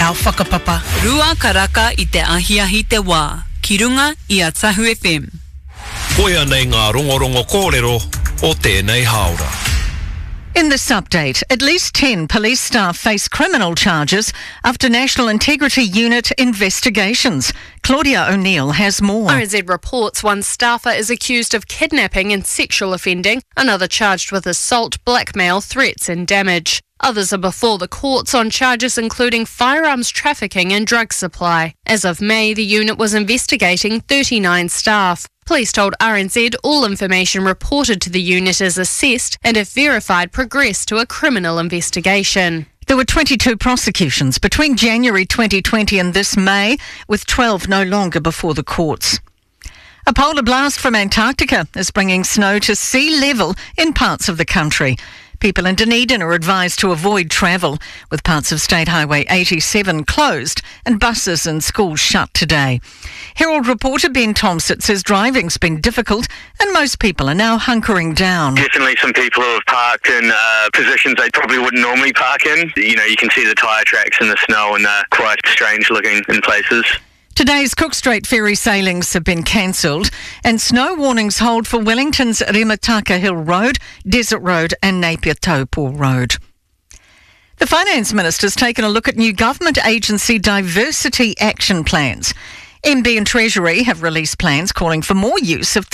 our whakapapa. Rua karaka I te ahiahi te wā. Ki runga I a Tahu FM. Koia nei ngā rongorongo kōrero o tēnei haora. In this update, at least 10 police staff face criminal charges after National Integrity Unit investigations. Claudia O'Neill has more. RNZ reports one staffer is accused of kidnapping and sexual offending, another charged with assault, blackmail, threats and damage. Others are before the courts on charges including firearms trafficking and drug supply. As of May, the unit was investigating 39 staff. Police told RNZ all information reported to the unit is assessed and, if verified, progressed to a criminal investigation. There were 22 prosecutions between January 2020 and this May, with 12 no longer before the courts. A polar blast from Antarctica is bringing snow to sea level in parts of the country. People in Dunedin are advised to avoid travel, with parts of State Highway 87 closed and buses and schools shut today. Herald reporter Ben Thomsett says driving's been difficult and most people are now hunkering down. Definitely some people who have parked in positions they probably wouldn't normally park in. You know, you can see the tyre tracks in the snow and they're quite strange looking in places. Today's Cook Strait ferry sailings have been cancelled and snow warnings hold for Wellington's Rimataka Hill Road, Desert Road and Napier Taupo Road. The Finance Minister's taken a look at new government agency diversity action plans. MB and Treasury have released plans calling for more use of